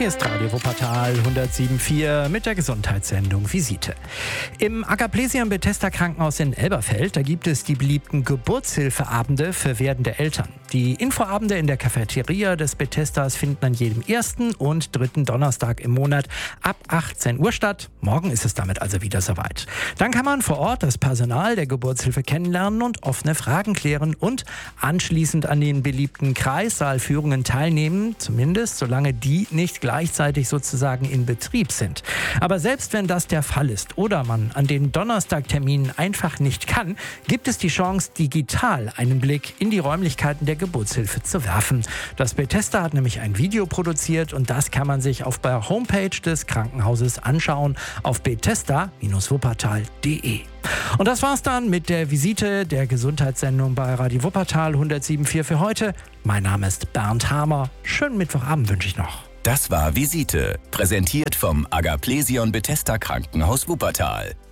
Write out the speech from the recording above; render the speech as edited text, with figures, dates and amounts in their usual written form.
Hier ist Radio Wuppertal 107.4 mit der Gesundheitssendung Visite. Im Agaplesian-Bethesda-Krankenhaus in Elberfeld, da gibt es die beliebten Geburtshilfeabende für werdende Eltern. Die Infoabende in der Cafeteria des Bethesdas finden an jedem ersten und dritten Donnerstag im Monat ab 18 Uhr statt. Morgen ist es damit also wieder soweit. Dann kann man vor Ort das Personal der Geburtshilfe kennenlernen und offene Fragen klären und anschließend an den beliebten Kreissaalführungen teilnehmen, zumindest solange die nicht gleichzeitig sozusagen in Betrieb sind. Aber selbst wenn das der Fall ist oder man an den Donnerstagterminen einfach nicht kann, gibt es die Chance, digital einen Blick in die Räumlichkeiten der Geburtshilfe zu werfen. Das Bethesda hat nämlich ein Video produziert und das kann man sich auf der Homepage des Krankenhauses anschauen auf bethesda-wuppertal.de. Und das war's dann mit der Visite der Gesundheitssendung bei Radio Wuppertal 107.4 für heute. Mein Name ist Bernd Hamer. Schönen Mittwochabend wünsche ich noch. Das war Visite, präsentiert vom Agaplesian Bethesda Krankenhaus Wuppertal.